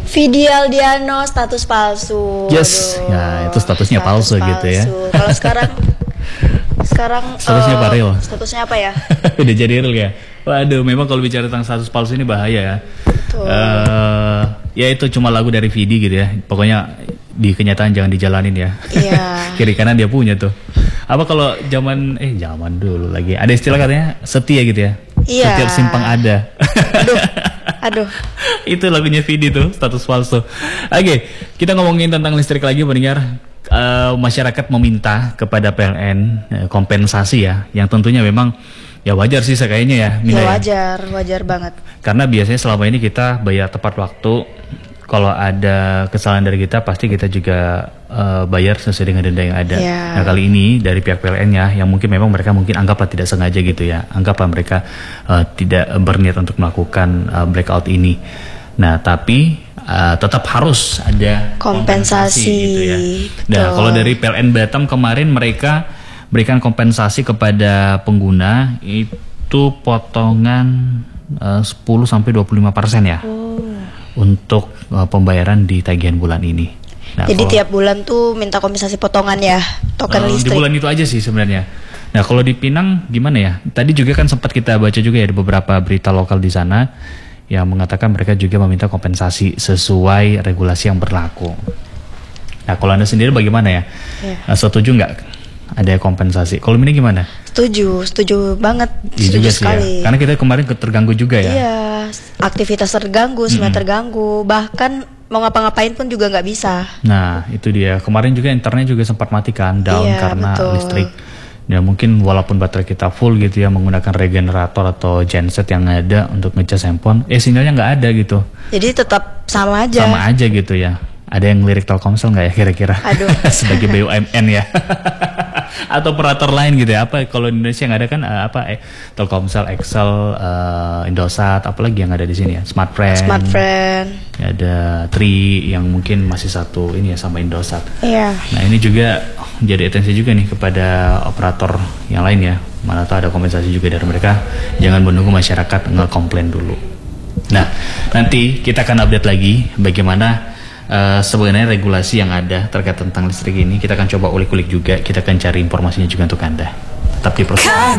Vidial Diano status palsu. Yes, Aduh, ya itu statusnya palsu gitu ya. Kalau sekarang Statusnya apa real? Statusnya apa ya? Udah jadi real ya. Waduh, memang kalau bicara tentang status palsu ini bahaya ya. Betul. Ya itu cuma lagu dari Vidi gitu ya. Pokoknya di kenyataan jangan dijalanin ya. Iya. Kiri kanan dia punya tuh. Apa kalau zaman dulu lagi ada istilah katanya setia gitu ya. Iya. Setiap simpang ada. Aduh. Itu lagunya Vidi tuh, status palsu. Oke, kita ngomongin tentang listrik lagi pendengar. Masyarakat meminta kepada PLN kompensasi ya, yang tentunya memang ya wajar sih kayaknya ya, Mina, ya wajar banget. Karena biasanya selama ini kita bayar tepat waktu. Kalau ada kesalahan dari kita, pasti kita juga bayar sesuai dengan denda yang ada. Yeah. Nah kali ini dari pihak PLN ya, yang mungkin mereka anggaplah tidak sengaja gitu ya, anggaplah mereka tidak berniat untuk melakukan blackout ini. Nah tapi tetap harus ada kompensasi gitu ya. Nah kalau dari PLN Batam kemarin mereka berikan kompensasi kepada pengguna itu potongan 10-25% ya. Untuk pembayaran di tagihan bulan ini. Nah, jadi tiap bulan tuh minta kompensasi potongan ya token listrik. Di bulan itu aja sih sebenarnya. Nah kalau di Pinang gimana ya? Tadi juga kan sempat kita baca juga ya di beberapa berita lokal di sana yang mengatakan mereka juga meminta kompensasi sesuai regulasi yang berlaku. Nah kalau Anda sendiri bagaimana ya? Setuju nggak ada kompensasi? Kalau ini gimana? Setuju banget. Setuju sekali. Ya. Karena kita kemarin terganggu juga ya. Iya, aktivitas terganggu, semuanya terganggu. Bahkan mau ngapa-ngapain pun juga nggak bisa. Nah itu dia. Kemarin juga internet juga sempat mati kan, down karena listrik. Ya mungkin walaupun baterai kita full gitu ya, menggunakan regenerator atau genset yang ada untuk ngecas handphone, sinyalnya nggak ada gitu. Jadi tetap sama aja. Sama aja gitu ya. Ada yang ngelirik Telkomsel nggak ya kira-kira? Aduh. Sebagai BUMN ya. Atau operator lain gitu ya. Apa kalau di Indonesia yang ada kan Telkomsel, Excel, Indosat, apalagi yang ada di sini ya? Smartfren. Ada Tri yang mungkin masih satu ini ya sama Indosat. Iya. Nah ini juga jadi atensi juga nih kepada operator yang lain ya. Mana tahu ada kompensasi juga dari mereka. Jangan menunggu masyarakat nge-komplain dulu. Nah nanti kita akan update lagi bagaimana sebenarnya regulasi yang ada terkait tentang listrik ini. Kita akan coba ulik-ulik juga. Kita akan cari informasinya juga untuk Anda. Tetap di proses.